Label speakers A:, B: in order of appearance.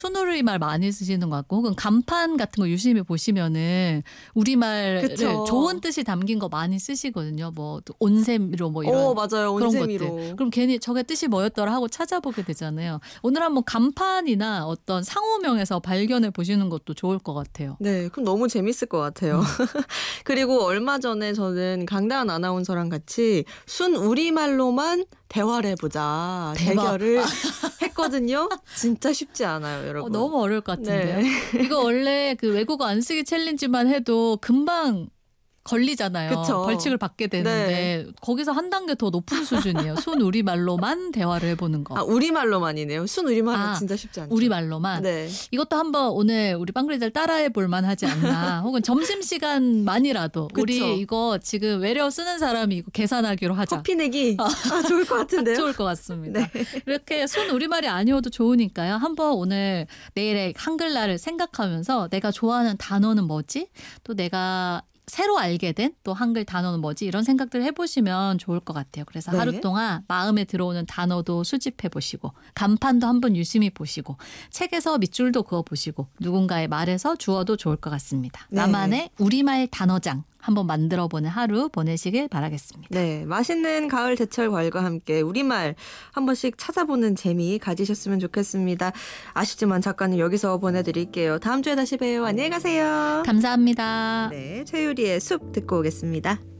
A: 손우리말 많이 쓰시는 것 같고 혹은 간판 같은 거 유심히 보시면은 우리말을
B: 그쵸.
A: 좋은 뜻이 담긴 거 많이 쓰시거든요. 뭐 온셈이로 뭐 이런
B: 맞아요.
A: 그런
B: 온세미로.
A: 것들. 그럼 괜히 저게 뜻이 뭐였더라 하고 찾아보게 되잖아요. 오늘 한번 간판이나 어떤 상호명에서 발견해 보시는 것도 좋을 것 같아요.
B: 네, 그럼 너무 재밌을 것 같아요. 그리고 얼마 전에 저는 강다은 아나운서랑 같이 순 우리말로만 대화를 해보자
A: 대박.
B: 대결을 했거든요. 진짜 쉽지 않아요, 여러분.
A: 너무 어려울 것 같은데요.
B: 네.
A: 이거 원래 그 외국어 안 쓰기 챌린지만 해도 금방 걸리잖아요.
B: 그쵸.
A: 벌칙을 받게 되는데 거기서 한 단계 더 높은 수준이에요. 순 우리말로만 대화를 해보는 거.
B: 우리말로만이네요. 순 우리말은
A: 아,
B: 진짜 쉽지 않죠.
A: 우리말로만.
B: 네.
A: 이것도 한번 오늘 우리 빵그리들 따라해 볼 만하지 않나. 혹은 점심시간만이라도
B: 그쵸.
A: 우리 이거 지금 외래어 쓰는 사람이 이거 계산하기로 하자.
B: 커피 내기 좋을 것 같은데요.
A: 좋을 것 같습니다.
B: 네.
A: 이렇게 순 우리말이 아니어도 좋으니까요. 한번 오늘 내일의 한글날을 생각하면서 내가 좋아하는 단어는 뭐지? 또 내가 새로 알게 된 또 한글 단어는 뭐지? 이런 생각들 해보시면 좋을 것 같아요. 그래서
B: 네.
A: 하루 동안 마음에 들어오는 단어도 수집해 보시고 간판도 한번 유심히 보시고 책에서 밑줄도 그어 보시고 누군가의 말에서 주어도 좋을 것 같습니다.
B: 네.
A: 나만의 우리말 단어장 한번 만들어보는 하루 보내시길 바라겠습니다.
B: 네, 맛있는 가을 제철 과일과 함께 우리말 한 번씩 찾아보는 재미 가지셨으면 좋겠습니다. 아쉽지만 작가는 여기서 보내드릴게요. 다음 주에 다시 봬요. 안녕히 가세요.
A: 감사합니다.
B: 네, 최유리의 숲 듣고 오겠습니다.